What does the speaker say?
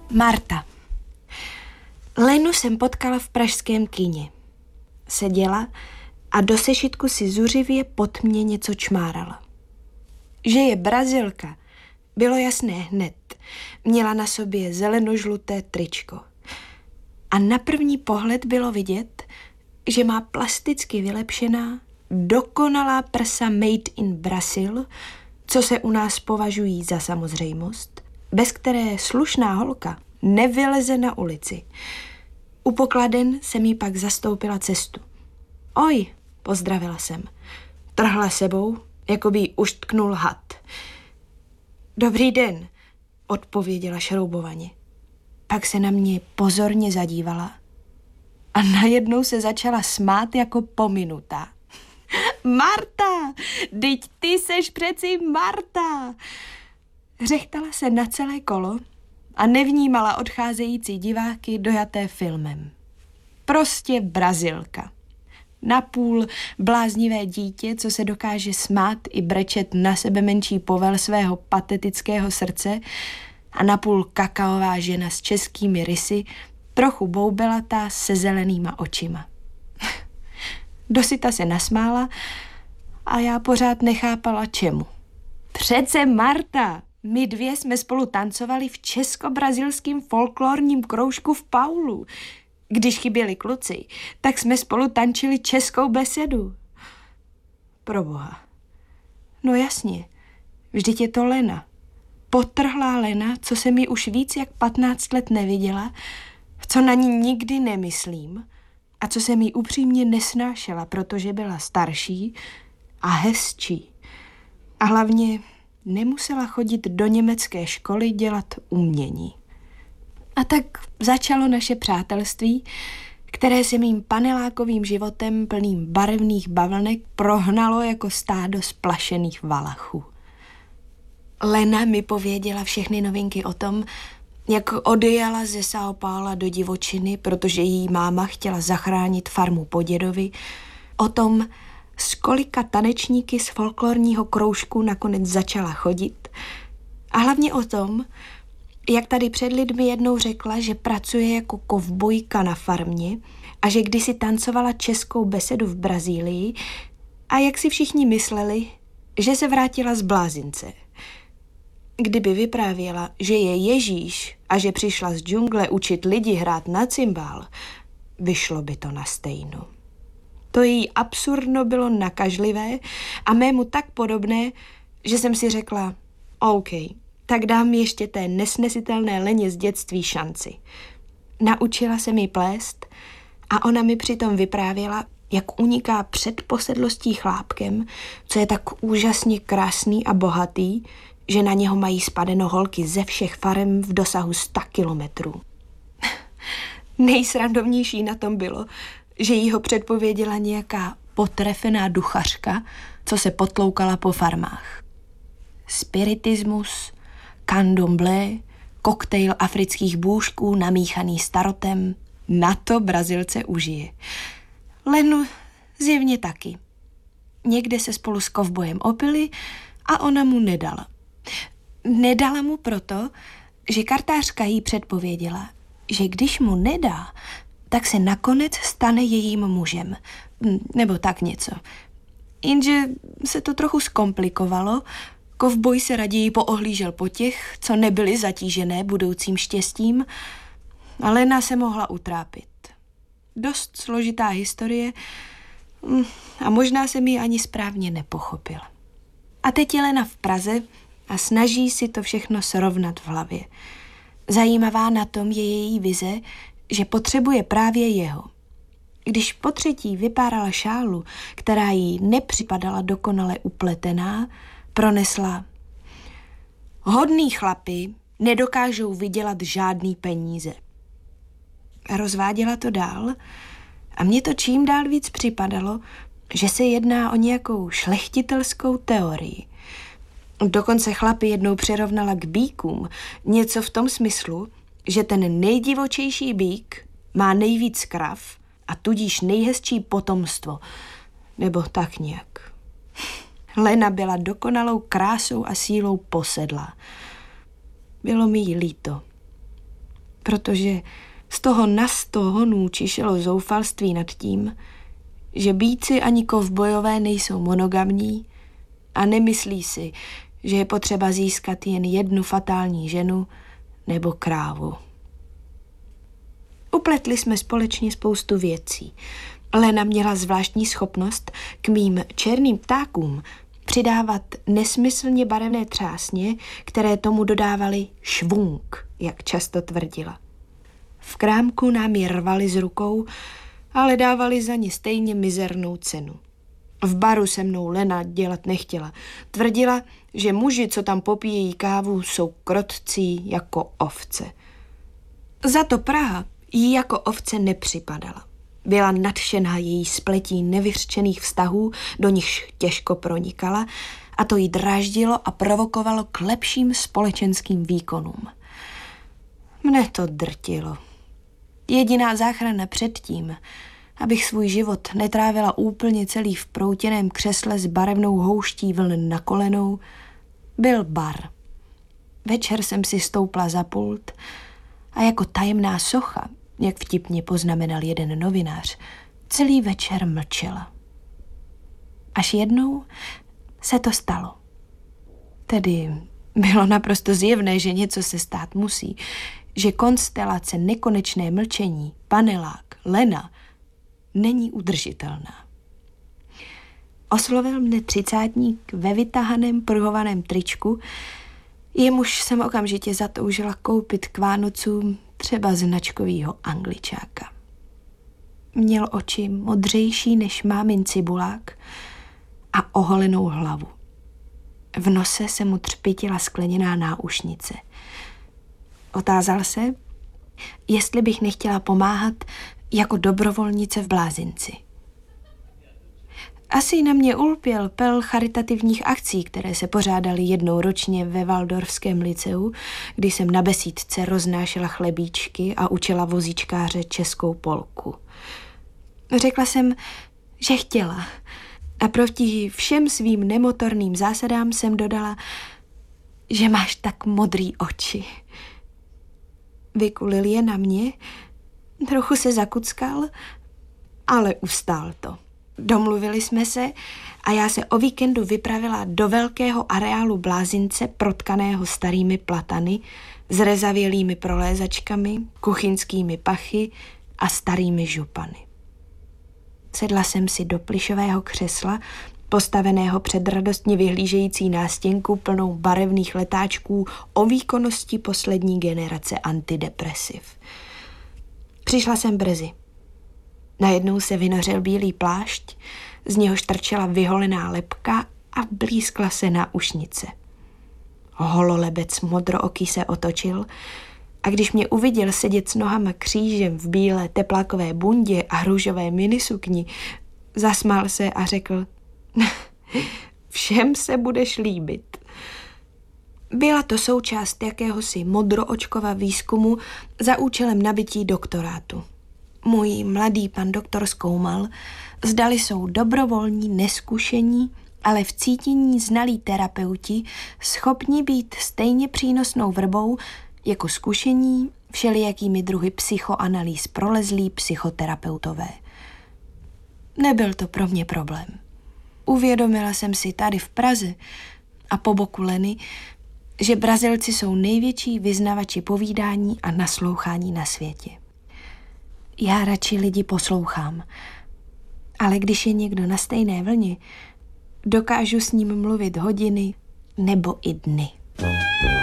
Marta. Lenu jsem potkala v pražském kině. Seděla a do sešitku si zuřivě pod mě něco čmárala. Že je Brazilka, bylo jasné hned. Měla na sobě zelenožluté tričko. A na první pohled bylo vidět, že má plasticky vylepšená, dokonalá prsa made in Brazil, co se u nás považují za samozřejmost, bez které slušná holka nevyleze na ulici. U pokladen jsem jí pak zastoupila cestu. Oj, pozdravila jsem. Trhla sebou, jako by jí uštknul had. Dobrý den, odpověděla šroubovaně. Pak se na mě pozorně zadívala a najednou se začala smát jako pominutá. Marta, vždyť ty seš přeci Marta. Řechtala se na celé kolo a nevnímala odcházející diváky dojaté filmem. Prostě Brazilka. Napůl bláznivé dítě, co se dokáže smát i brečet na sebe menší povel svého patetického srdce, a napůl kakaová žena s českými rysy, trochu boubelatá se zelenýma očima. Dosyta se nasmála a já pořád nechápala čemu. Přece Marta, my dvě jsme spolu tancovali v česko-brazilském folklorním kroužku v Paulu. Když chyběli kluci, tak jsme spolu tančili českou besedu. Proboha. No jasně, vždyť je to Lena. Potrhlá Lena, co se mi už víc jak 15 let neviděla, co na ní nikdy nemyslím a co se mi upřímně nesnášela, protože byla starší a hezčí. A hlavně nemusela chodit do německé školy dělat umění. A tak začalo naše přátelství, které se mým panelákovým životem plným barevných bavlnek prohnalo jako stádo splašených valachů. Lena mi pověděla všechny novinky o tom, jak odjela ze São Paula do divočiny, protože její máma chtěla zachránit farmu po dědovi, o tom, s kolika tanečníky z folklorního kroužku nakonec začala chodit, a hlavně o tom, jak tady před lidmi jednou řekla, že pracuje jako kovbojka na farmě a že kdysi tancovala českou besedu v Brazílii a jak si všichni mysleli, že se vrátila z blázince. Kdyby vyprávěla, že je Ježíš a že přišla z džungle učit lidi hrát na cymbál, vyšlo by to na stejno. To jí absurdno bylo nakažlivé a mému tak podobné, že jsem si řekla, OK, tak dám ještě té nesnesitelné Leně z dětství šanci. Naučila se mi plést a ona mi přitom vyprávěla, jak uniká před posedlostí chlápkem, co je tak úžasně krásný a bohatý, že na něho mají spadeno holky ze všech farem v dosahu 100 kilometrů. Nejsrandovnější na tom bylo, že jí ho předpověděla nějaká potrefená duchařka, co se potloukala po farmách. Spiritismus, candomblé, koktejl afrických bůžků namíchaný starotem, na to Brazilce užije. Lenu zjevně taky. Někde se spolu s kovbojem opili a ona mu nedala. Nedala mu proto, že kartářka jí předpověděla, že když mu nedá, tak se nakonec stane jejím mužem. Nebo tak něco. Jenže se to trochu zkomplikovalo. Kovboj se raději poohlížel po těch, co nebyli zatížené budoucím štěstím, a Lena se mohla utrápit. Dost složitá historie a možná jsem ji ani správně nepochopila. A teď je Lena v Praze a snaží si to všechno srovnat v hlavě. Zajímavá na tom je její vize, že potřebuje právě jeho. Když potřetí vypárala šálu, která jí nepřipadala dokonale upletená, pronesla: hodný chlapi nedokážou vydělat žádný peníze. A rozváděla to dál a mně to čím dál víc připadalo, že se jedná o nějakou šlechtitelskou teorii. Dokonce chlapi jednou přirovnala k býkům něco v tom smyslu, že ten nejdivočejší býk má nejvíc krav a tudíž nejhezčí potomstvo. Nebo tak nějak. Lena byla dokonalou krásou a sílou posedlá. Bylo mi jí líto. protože z toho na 100 honů čišelo zoufalství nad tím, že býci ani kovbojové nejsou monogamní a nemyslí si, že je potřeba získat jen jednu fatální ženu nebo krávu. Upletli jsme společně spoustu věcí. Lena měla zvláštní schopnost k mým černým ptákům přidávat nesmyslně barevné třásně, které tomu dodávaly švunk, jak často tvrdila. V krámku nám je rvali z rukou, ale dávali za ně stejně mizernou cenu. V baru se mnou Lena dělat nechtěla. Tvrdila, že muži, co tam popíjejí kávu, jsou krotcí jako ovce. Za to Praha jí jako ovce nepřipadala. Byla nadšená její spletí nevyřčených vztahů, do nichž těžko pronikala, a to jí dráždilo a provokovalo k lepším společenským výkonům. Mne to drtilo. Jediná záchrana předtím, abych svůj život netrávila úplně celý v proutěném křesle s barevnou houští vln na kolenou, byl bar. Večer jsem si stoupla za pult a jako tajemná socha, jak vtipně poznamenal jeden novinář, celý večer mlčela. Až jednou se to stalo. Tedy bylo naprosto zjevné, že něco se stát musí, že konstelace nekonečné mlčení, panelák, Lena, není udržitelná. Oslovil mne třicátník ve vytahaném pruhovaném tričku, jemuž jsem okamžitě zatoužila koupit k Vánocům třeba značkovýho Angličáka. Měl oči modřejší než mámin cibulák a oholenou hlavu. V nose se mu třpitila skleněná náušnice. Otázal se, jestli bych nechtěla pomáhat jako dobrovolnice v blázinci. Asi na mě ulpěl pel charitativních akcí, které se pořádaly jednou ročně ve Waldorfském liceu, kdy jsem na besídce roznášela chlebíčky a učila vozíčkáře českou polku. Řekla jsem, že chtěla, a proti všem svým nemotorným zásadám jsem dodala, že máš tak modrý oči. Vykulil je na mě, trochu se zakuckal, ale ustál to. Domluvili jsme se a já se o víkendu vypravila do velkého areálu blázince protkaného starými platany, zrezavělými prolézačkami, kuchyňskými pachy a starými župany. Sedla jsem si do plyšového křesla, postaveného před radostně vyhlížející nástěnku plnou barevných letáčků o výkonnosti poslední generace antidepresiv. Přišla jsem brzy. Najednou se vynořil bílý plášť, z něhož trčela vyholená lebka a blízkla se náušnice. Hololebec modrooký se otočil a když mě uviděl sedět s nohama křížem v bílé teplákové bundě a růžové minisukni, zasmál se a řekl: všem se budeš líbit. Byla to součást jakéhosi modroočkova výzkumu za účelem nabytí doktorátu. Můj mladý pan doktor zkoumal, zdali jsou dobrovolní, neskušení, ale v cítění znalí terapeuti schopni být stejně přínosnou vrbou jako zkušení všelijakými druhy psychoanalýz prolezlí psychoterapeutové. Nebyl to pro mě problém. Uvědomila jsem si tady v Praze a po boku Leny, že Brazilci jsou největší vyznavači povídání a naslouchání na světě. Já radši lidi poslouchám, ale když je někdo na stejné vlně, dokážu s ním mluvit hodiny nebo i dny.